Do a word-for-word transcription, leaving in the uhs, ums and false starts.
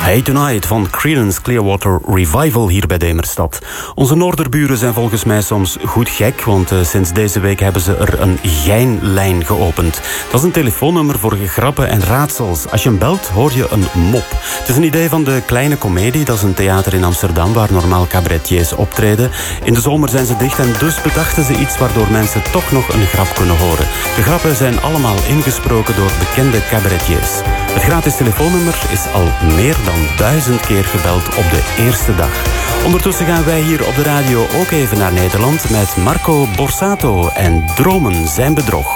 Hey Tonight van Creedence Clearwater Revival hier bij Demerstad. Onze noorderburen zijn volgens mij soms goed gek, want uh, sinds deze week hebben ze er een geinlijn geopend. Dat is een telefoonnummer voor grappen en raadsels. Als je hem belt, hoor je een mop. Het is een idee van de Kleine Comedie, dat is een theater in Amsterdam waar normaal cabaretiers optreden. In de zomer zijn ze dicht en dus bedachten ze iets waardoor mensen toch nog een grap kunnen horen. De grappen zijn allemaal ingesproken door bekende cabaretiers. Het gratis telefoonnummer is al meer dan duizend keer gebeld op de eerste dag. Ondertussen gaan wij hier op de radio ook even naar Nederland met Marco Borsato en Dromen zijn bedrog.